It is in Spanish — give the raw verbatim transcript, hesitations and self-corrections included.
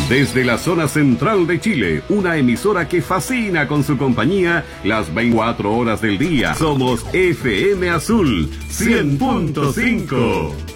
Desde la zona central de Chile, una emisora que fascina con su compañía las veinticuatro horas del día. Somos F M Azul cien punto cinco.